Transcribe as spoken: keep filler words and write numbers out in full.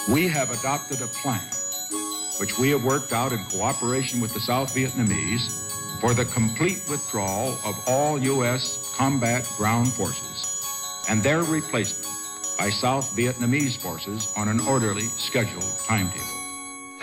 We have adopted a plan, which we have worked out in cooperation with the South Vietnamese, for the complete withdrawal of all U S combat ground forces and their replacement by South Vietnamese forces on an orderly, scheduled timetable.